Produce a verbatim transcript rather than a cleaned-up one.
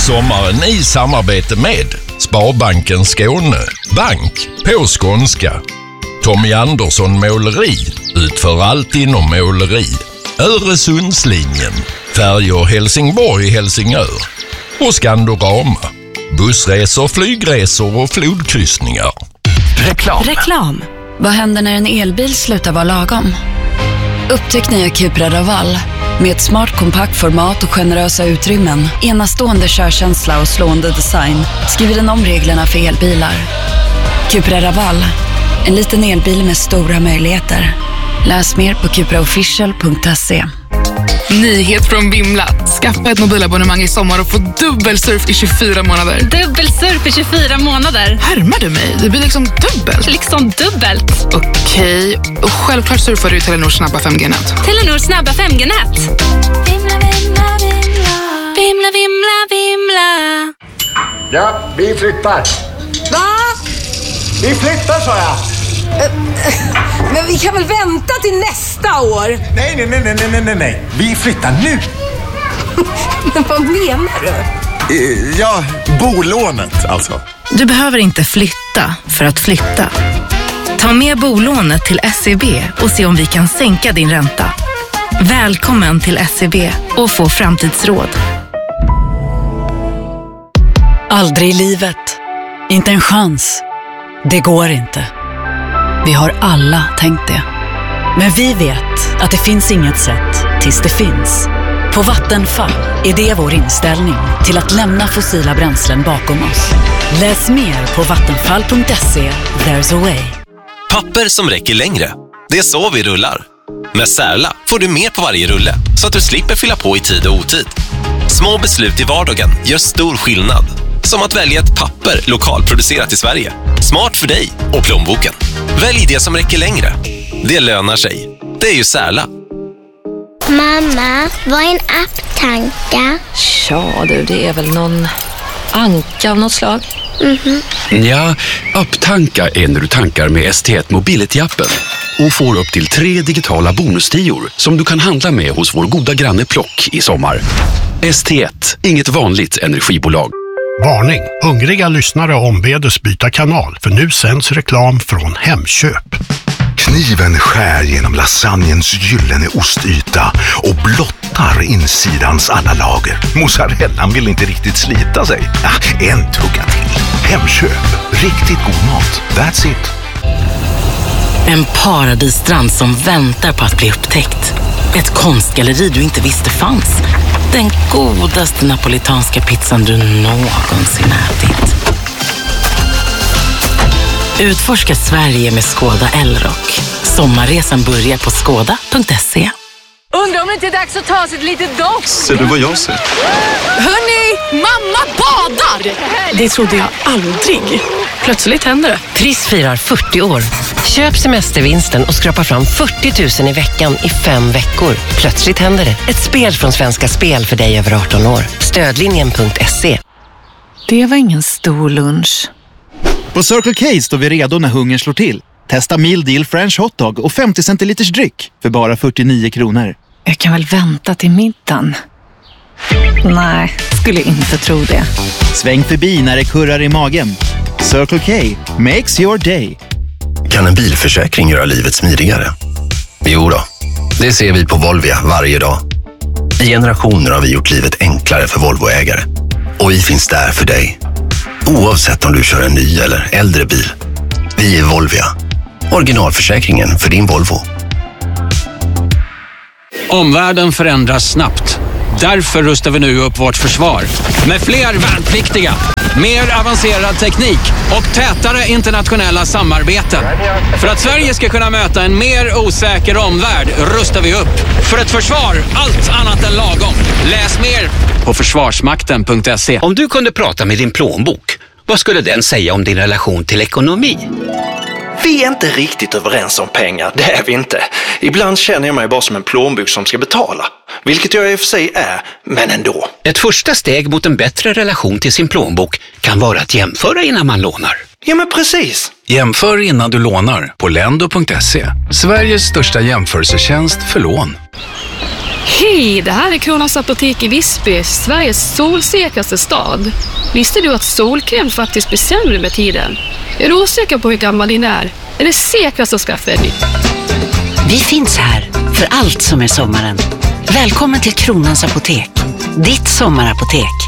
sommaren i samarbete med Sparbanken Skåne, bank på skånska. Tommy Andersson Måleri utför allt inom måleri. Öresundslinjen, färjor Helsingborg-Helsingör och Skandorama. Bussresor, flygresor och flodkryssningar. Reklam. Reklam. Vad händer när en elbil slutar vara lagom? Upptäck nya Cupra Raval. Med ett smart kompaktformat och generösa utrymmen, enastående körkänsla och slående design skriver den om reglerna för elbilar. Cupra Raval. En liten elbil med stora möjligheter. Läs mer på cupra official punkt se. Nyhet från Vimla. Skaffa ett mobilabonnemang i sommar och få dubbelsurf i tjugofyra månader. Dubbelsurf i tjugofyra månader? Härmar du mig? Det blir liksom dubbelt. Liksom dubbelt? Okej. Och självklart surfar du i Telenors snabba fem G-nät. Telenors snabba fem G-nät. Vimla, vimla, vimla. Vimla, vimla, vimla. Ja, vi flyttar. Va? Vi flyttar, sa jag. Men vi kan väl vänta till nästa år? Nej, nej, nej, nej, nej, nej, nej. Vi flyttar nu. Men vad menar du? Ja, bolånet alltså. Du behöver inte flytta för att flytta. Ta med bolånet till S E B och se om vi kan sänka din ränta. Välkommen till S E B och få framtidsråd. Aldrig i livet. Inte en chans. Det går inte. Vi har alla tänkt det. Men vi vet att det finns inget sätt tills det finns. På Vattenfall är det vår inställning till att lämna fossila bränslen bakom oss. Läs mer på vattenfall punkt se. There's a way. Papper som räcker längre. Det är så vi rullar. Med Särla får du mer på varje rulle så att du slipper fylla på i tid och otid. Små beslut i vardagen gör stor skillnad. Som att välja ett papper lokalproducerat i Sverige. Smart för dig och plånboken. Välj det som räcker längre. Det lönar sig. Det är ju Särla. Mamma, vad är en apptanka? Ja du, det är väl någon anka av något slag. Mhm. Ja, apptanka är när du tankar med S T ett Mobility-appen och får upp till tre digitala bonustior som du kan handla med hos vår goda granne Plock i sommar. S T ett, inget vanligt energibolag. Varning! Hungriga lyssnare ombedes byta kanal för nu sänds reklam från Hemköp. Kniven skär genom lasagnens gyllene ostyta och blottar insidans alla lager. Mozzarellan vill inte riktigt slita sig. Ah, en tugga till. Hemköp. Riktigt god mat. That's it. En paradisstrand som väntar på att bli upptäckt. Ett konstgalleri du inte visste fanns. Den godaste napolitanska pizzan du någonsin ätit. Utforska Sverige med Skoda Elrock. Sommarresan börjar på skoda punkt se. Undrar om det inte är dags att ta sig ett litet dock. Ser du vad jag ser? Hörni, mamma badar! Det trodde jag aldrig. Plötsligt händer det. Triss firar fyrtio år. Köp semestervinsten och skrapa fram fyrtio tusen i veckan i fem veckor. Plötsligt händer det. Ett spel från Svenska Spel för dig över arton år. Stödlinjen punkt se. Det var ingen stor lunch. På Circle K står vi redo när hungern slår till. Testa Meal Deal French Hotdog och femtio centiliters dryck för bara fyrtionio kronor. Jag kan väl vänta till middagen. Nej, skulle inte tro det. Sväng förbi när det kurrar i magen. Circle K makes your day. Kan en bilförsäkring göra livet smidigare? Jo då, det ser vi på Volvia varje dag. I generationer har vi gjort livet enklare för Volvo-ägare. Och vi finns där för dig. Oavsett om du kör en ny eller äldre bil. Vi är Volvia. Originalförsäkringen för din Volvo. Omvärlden förändras snabbt. Därför rustar vi nu upp vårt försvar. Med fler värnpliktiga, mer avancerad teknik och tätare internationella samarbeten. För att Sverige ska kunna möta en mer osäker omvärld rustar vi upp. För ett försvar, allt annat än lagom. Läs mer på försvarsmakten punkt se. Om du kunde prata med din plånbok, vad skulle den säga om din relation till ekonomi? Vi är inte riktigt överens om pengar, det är vi inte. Ibland känner jag mig bara som en plånbok som ska betala. Vilket jag i och för sig är, men ändå. Ett första steg mot en bättre relation till sin plånbok kan vara att jämföra innan man lånar. Ja, men precis. Jämför innan du lånar på lendo punkt se. Sveriges största jämförelsetjänst för lån. Hej, det här är Kronans Apotek i Visby, Sveriges solsäkraste stad. Visste du att solkräm faktiskt blir sämre med tiden? Är du osäker på hur gammal din är? Är det säkrast att skaffa en ny? Vi finns här för allt som är sommaren. Välkommen till Kronans Apotek, ditt sommarapotek.